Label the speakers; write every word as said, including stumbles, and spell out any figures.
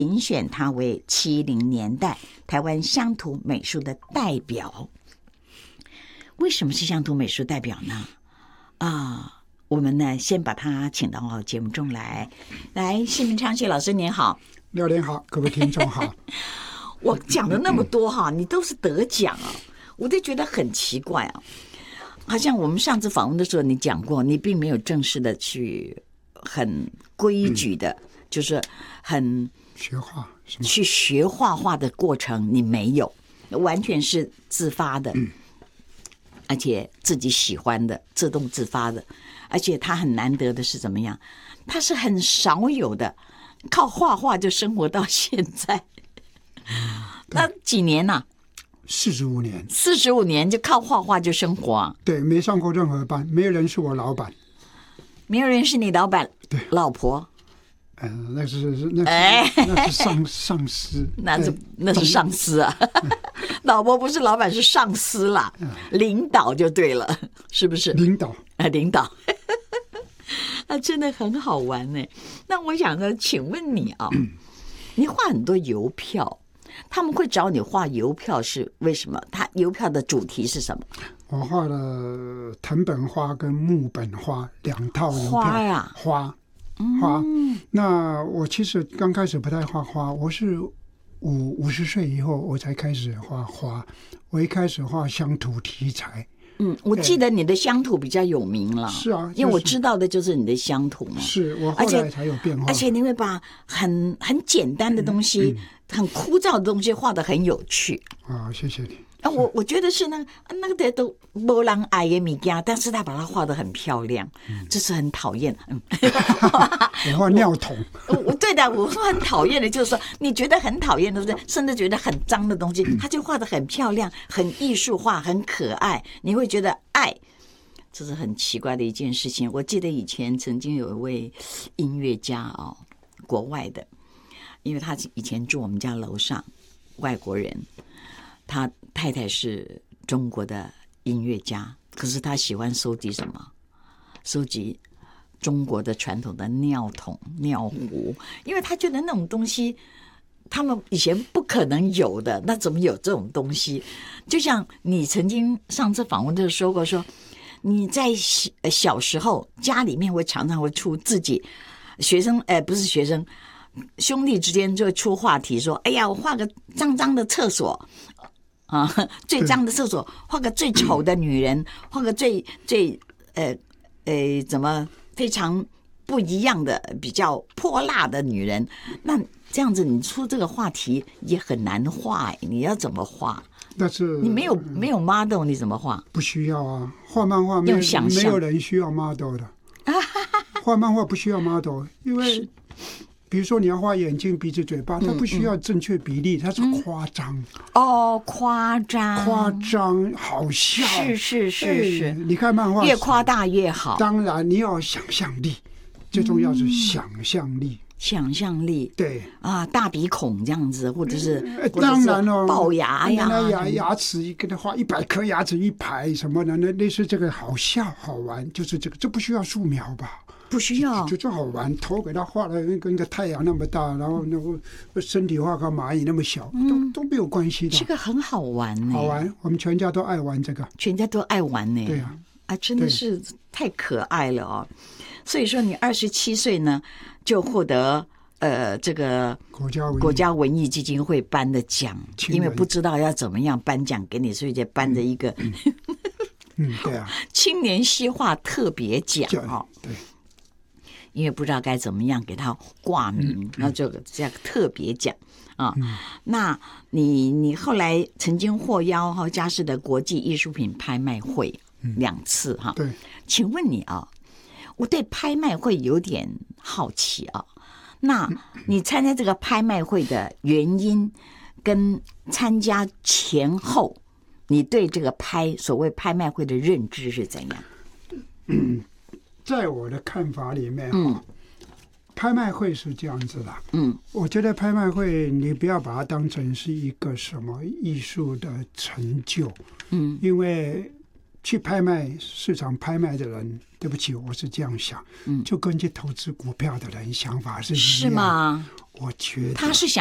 Speaker 1: 评选他为七零年代台湾乡土美术的代表。为什么是乡土美术代表呢？啊，我们呢先把他请到节目中来。来，谢明昌谢老师您好。
Speaker 2: 廖莲好，各位听众好。
Speaker 1: 我讲了那么多哈，你都是得奖啊，我都觉得很奇怪啊。好像我们上次访问的时候，你讲过，你并没有正式的去很规矩的，嗯、就是很
Speaker 2: 学画
Speaker 1: 去学画画的过程，你没有，完全是自发的。嗯，而且自己喜欢的，自动自发的，而且他很难得的是怎么样？他是很少有的，靠画画就生活到现在。嗯、那几年呢、啊？
Speaker 2: 四十五年。
Speaker 1: 四十五年就靠画画就生活、啊？
Speaker 2: 对，没上过任何班，没有人是我老板，
Speaker 1: 没有人是你老板。对，老婆。
Speaker 2: 呃，那是那是、哎、那是上上司，
Speaker 1: 那是那是上司啊，老婆不是老板是上司啦，嗯、领导就对了，是不是？
Speaker 2: 领导
Speaker 1: 啊，领导，啊，真的很好玩呢。那我想呢，请问你啊，嗯、你画很多邮票，他们会找你画邮票是为什么？他邮票的主题是什么？
Speaker 2: 我画了藤本花跟木本花两套邮票，
Speaker 1: 花呀、啊，
Speaker 2: 花。花，嗯、那我其实刚开始不太画花，我是五五十岁以后我才开始画花。我一开始画乡土题材，
Speaker 1: 嗯，我记得你的乡土比较有名了，
Speaker 2: 是啊，
Speaker 1: 因为我知道的就是你的乡土嘛。
Speaker 2: 是我后来才有变化，
Speaker 1: 而且你会把很很简单的东西、嗯嗯、很枯燥的东西画得很有趣。
Speaker 2: 啊，谢谢你。
Speaker 1: 啊，我我觉得是那个那个都没人爱的物件，但是他把它画得很漂亮，嗯、这是很讨厌。嗯，
Speaker 2: 我画尿桶。
Speaker 1: 我对的，我说很讨厌的，就是说你觉得很讨厌的，甚至觉得很脏的东西，他就画得很漂亮、很艺术化、很可爱，你会觉得爱。这是很奇怪的一件事情。我记得以前曾经有一位音乐家哦，国外的，因为他以前住我们家楼上，外国人。他太太是中国的音乐家，可是他喜欢收集什么？收集中国的传统的尿桶、尿壶，因为他觉得那种东西他们以前不可能有的，那怎么有这种东西？就像你曾经上次访问的时候说过，说你在小时候家里面会常常会出自己学生，哎，不是学生，兄弟之间就会出话题说：“哎呀，我画个脏脏的厕所。”啊，最脏的厕所，画个最丑的女人，画个最最呃呃怎么非常不一样的、比较泼辣的女人。那这样子，你出这个话题也很难画，你要怎么画？
Speaker 2: 但是
Speaker 1: 你没有没有 model， 你怎么画？
Speaker 2: 不需要啊，画漫画没有没有人需要 model 的，画漫画不需要 model， 因为。比如说你要画眼睛、鼻子、嘴巴，它不需要正确比例，它是夸张、嗯、
Speaker 1: 哦，夸张、
Speaker 2: 夸张、好笑，
Speaker 1: 是是是是。
Speaker 2: 你看漫画，
Speaker 1: 越夸大越好。
Speaker 2: 当然，你要想象力，最重要是想象力。嗯、
Speaker 1: 想象力，
Speaker 2: 对
Speaker 1: 啊，大鼻孔这样子，或者是，
Speaker 2: 呃、当然哦，
Speaker 1: 龅牙呀，
Speaker 2: 那牙牙齿给他画一百颗牙齿一排什么的，那类似这个好笑好玩，就是这个，这不需要素描吧？
Speaker 1: 不需要，
Speaker 2: 就就好玩。头给他画的跟个太阳那么大，然后那个身体画个蚂蚁那么小，嗯、都都没有关系的。
Speaker 1: 这个很好玩呢，
Speaker 2: 好玩。我们全家都爱玩这个，
Speaker 1: 全家都爱玩呢。
Speaker 2: 对啊，
Speaker 1: 啊，真的是太可爱了哦。所以说，你二十七岁呢，就获得呃这个
Speaker 2: 国家
Speaker 1: 国家文艺基金会颁的奖，因为不知道要怎么样颁奖给你，所以就颁了一个
Speaker 2: 嗯，嗯，对啊，
Speaker 1: 青年西画特别奖哦。
Speaker 2: 对。
Speaker 1: 因为不知道该怎么样给他挂名，然后就这样特别奖啊。嗯、那你你后来曾经获邀哈嘉士的国际艺术品拍卖会两次哈。
Speaker 2: 对，
Speaker 1: 请问你啊，我对拍卖会有点好奇啊。那你参加这个拍卖会的原因，跟参加前后，你对这个拍所谓拍卖会的认知是怎样？
Speaker 2: 嗯。在我的看法里面，嗯，拍卖会是这样子的，嗯，我觉得拍卖会你不要把它当成是一个什么艺术的成就，嗯，因为去拍卖市场拍卖的人，对不起，我是这样想，嗯，就跟去投资股票的人想法是一样。
Speaker 1: 是吗？
Speaker 2: 我觉得
Speaker 1: 他是想